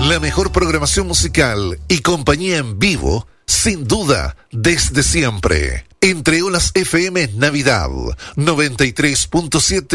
La mejor programación musical y compañía en vivo, sin duda, desde siempre. Entre Olas FM Navidad 93.7